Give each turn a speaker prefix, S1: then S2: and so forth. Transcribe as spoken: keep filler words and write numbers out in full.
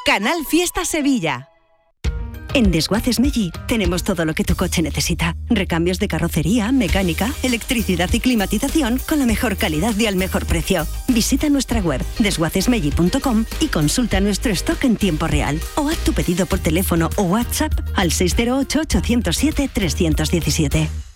S1: Canal Fiesta Sevilla.
S2: En Desguaces Meggi tenemos todo lo que tu coche necesita. Recambios de carrocería, mecánica, electricidad y climatización con la mejor calidad y al mejor precio. Visita nuestra web desguaces meggi punto com y consulta nuestro stock en tiempo real. O haz tu pedido por teléfono o WhatsApp al seis cero ocho, ocho cero siete, tres uno siete.